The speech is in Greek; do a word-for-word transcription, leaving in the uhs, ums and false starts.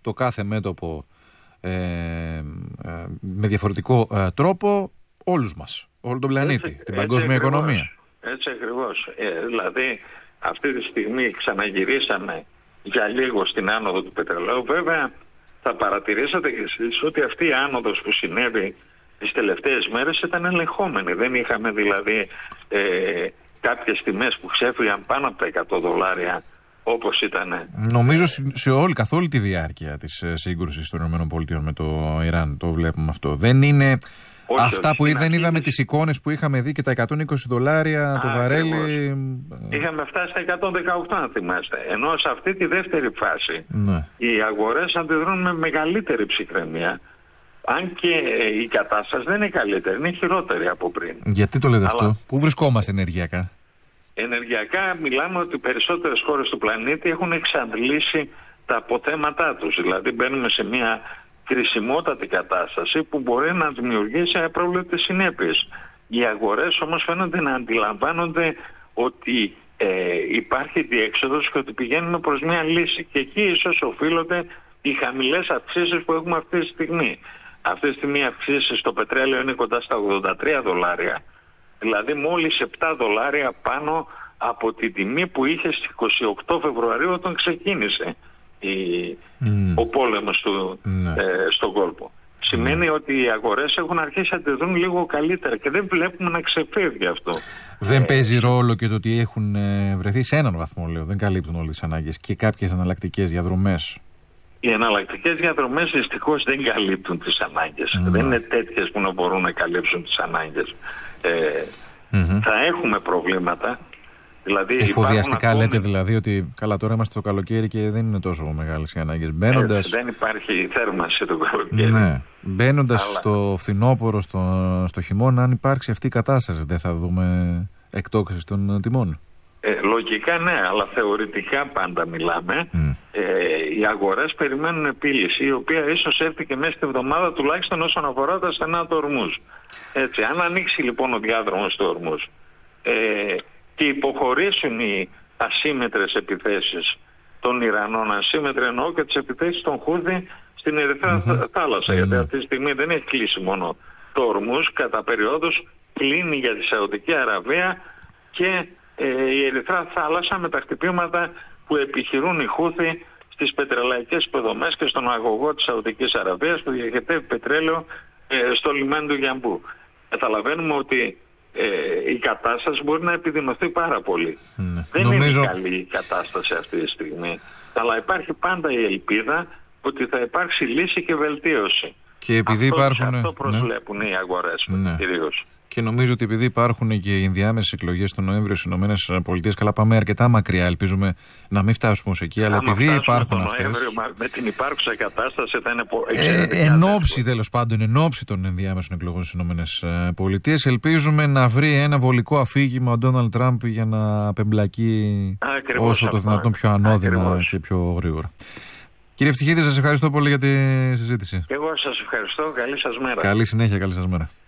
το κάθε μέτωπο ε, ε, με διαφορετικό ε, τρόπο όλους μας, όλο τον πλανήτη, έτσι, την παγκόσμια έτσι οικονομία. Έτσι ακριβώς. Ε, δηλαδή αυτή τη στιγμή ξαναγυρίσαμε για λίγο στην άνοδο του πετρελαίου. Βέβαια θα παρατηρήσατε και εσείς ότι αυτή η άνοδος που συνέβη τις τελευταίες μέρες ήταν ελεγχόμενη. Δεν είχαμε δηλαδή ε, κάποιες τιμές που ξέφυγαν πάνω από τα εκατό δολάρια όπως ήταν. Νομίζω σε όλη, καθ' όλη τη διάρκεια της σύγκρουσης των ΗΠΑ με το Ιράν το βλέπουμε αυτό. Δεν είναι όχι, αυτά όχι, που δεν είδαμε τις εικόνες που είχαμε δει και τα εκατόν είκοσι δολάρια Α, το βαρέλι. Είχαμε φτάσει στα εκατόν δεκαοκτώ αν θυμάστε. Ενώ σε αυτή τη δεύτερη φάση ναι. οι αγορές αντιδρούν με μεγαλύτερη ψυχραιμία. Αν και η κατάσταση δεν είναι καλύτερη, είναι χειρότερη από πριν. Γιατί το λέτε Αλλά... αυτό, πού βρισκόμαστε ενεργειακά? Ενεργειακά μιλάμε ότι οι περισσότερες χώρες του πλανήτη έχουν εξαντλήσει τα αποθέματά τους. Δηλαδή μπαίνουμε σε μια κρισιμότατη κατάσταση που μπορεί να δημιουργήσει απρόβλεπτες συνέπειες. Οι αγορές όμως φαίνονται να αντιλαμβάνονται ότι ε, υπάρχει διέξοδος και ότι πηγαίνουμε προς μια λύση. Και εκεί ίσως οφείλονται οι χαμηλές αυξήσεις που έχουμε αυτή τη στιγμή. Αυτή τη στιγμή οι αυξήσεις στο πετρέλαιο είναι κοντά στα ογδόντα τρία δολάρια. Δηλαδή μόλις επτά δολάρια πάνω από την τιμή που είχε στις είκοσι οκτώ Φεβρουαρίου όταν ξεκίνησε η, mm. ο πόλεμος του, mm. ε, στον κόλπο. Mm. Σημαίνει ότι οι αγορές έχουν αρχίσει να αντιδρούν λίγο καλύτερα και δεν βλέπουμε να ξεφεύγει αυτό. Δεν ε, παίζει ρόλο και το ότι έχουν ε, βρεθεί σε έναν βαθμό, λέω, δεν καλύπτουν όλες τις ανάγκες και κάποιες εναλλακτικές διαδρομές. Οι εναλλακτικές διαδρομές δυστυχώς δεν καλύπτουν τις ανάγκες. Mm. Δεν είναι τέτοιες που να μπορούν να καλύψουν τις ανάγκες. Ε, mm-hmm. Θα έχουμε προβλήματα. Δηλαδή εφοδιαστικά ακόμη... λέτε δηλαδή ότι καλά τώρα είμαστε το καλοκαίρι και δεν είναι τόσο μεγάλες οι ανάγκες. Μπαίνοντας... Ε, δεν υπάρχει θέρμανση το καλοκαίρι. Ναι. Μπαίνοντας Αλλά... στο φθινόπωρο, στο, στο χειμώνα, αν υπάρξει αυτή η κατάσταση, δεν θα δούμε εκτόξευση των τιμών? Ε, λογικά ναι, αλλά θεωρητικά πάντα μιλάμε. Mm. Ε, οι αγορές περιμένουν επίλυση, η οποία ίσως έρθει και μέσα στη εβδομάδα τουλάχιστον όσον αφορά τα στενά του Ορμούζ. Έτσι, αν ανοίξει λοιπόν ο διάδρομος του Ορμούζ ε, και υποχωρήσουν οι ασύμμετρες επιθέσεις των Ιρανών, ασύμμετρες εννοώ και τις επιθέσεις των Χούθι στην Ερυθρά mm-hmm. θάλασσα, mm-hmm. γιατί αυτή τη στιγμή δεν έχει κλείσει μόνο το Ορμούζ, κατά περιόδους κλείνει για τη Σαουδική Αραβία και ε, η Ερυθρά θάλασσα με τα χτυπήματα που επιχειρούν οι Χούθι στις πετρελαϊκές υποδομές και στον αγωγό της Σαουδικής Αραβίας που διαχετεύει πετρέλαιο ε, στο λιμάνι του Γιαμπού. Καταλαβαίνουμε ότι ε, η κατάσταση μπορεί να επιδεινωθεί πάρα πολύ. Mm. Δεν Νομίζω... είναι καλή η κατάσταση αυτή τη στιγμή. Αλλά υπάρχει πάντα η ελπίδα ότι θα υπάρξει λύση και βελτίωση. Και επειδή αυτό, υπάρχουν... αυτό προσβλέπουν ναι. οι αγορές ναι. κυρίως. Και νομίζω ότι επειδή υπάρχουν και οι ενδιάμεσες εκλογές τον Νοέμβριο στις ΗΠΑ, καλά πάμε αρκετά μακριά, ελπίζουμε να μην φτάσουμε ως εκεί, αλλά επειδή υπάρχουν αυτές... Με την υπάρχουσα κατάσταση θα είναι ε, εν όψη τέλος πάντων, εν όψη των ενδιάμεσων εκλογών στις ΗΠΑ, ελπίζουμε να βρει ένα βολικό αφήγημα ο Ντόναλντ Τραμπ για να απεμπλακεί όσο το δυνατόν πιο ανώδυνα Ακριβώς. και πιο γρήγορα. Κύριε Ευτυχίδη, σας ευχαριστώ πολύ για τη συζήτηση. Και εγώ σας ευχαριστώ. Καλή σας μέρα. Καλή συνέχεια, καλή σας μέρα.